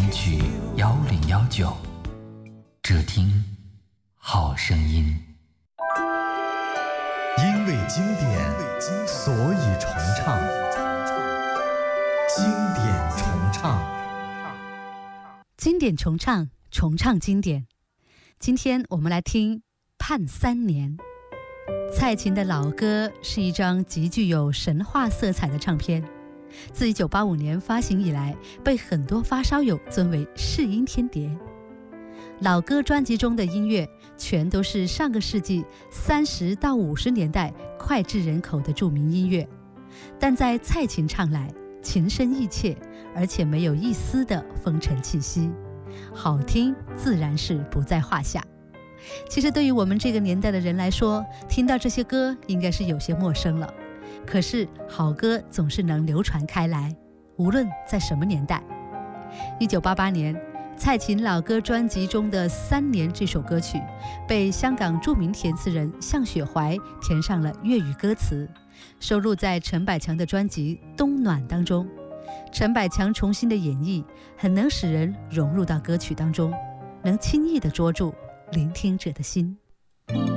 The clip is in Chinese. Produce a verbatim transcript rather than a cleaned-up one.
曲幺零幺九，只听好声音。 因为经典，所以重唱。经典重唱， 经典重唱，重唱经典。今天我们来听《盼三年》。蔡琴的老歌是一张极具有神话色彩的唱片，自一九八五年发行以来，被很多发烧友尊为试音天碟。老歌专辑中的音乐全都是上个世纪三十到五十年代脍炙人口的著名音乐，但在蔡琴唱来，情深意切，而且没有一丝的风尘气息，好听自然是不在话下。其实对于我们这个年代的人来说，听到这些歌应该是有些陌生了，可是好歌总是能流传开来，无论在什么年代。一九八八年，蔡琴老歌专辑中的《三年》这首歌曲被香港著名填词人向雪怀填上了粤语歌词，收录在陈百强的专辑《冬暖》当中。陈百强重新的演绎很能使人融入到歌曲当中，能轻易地捉住聆听者的心。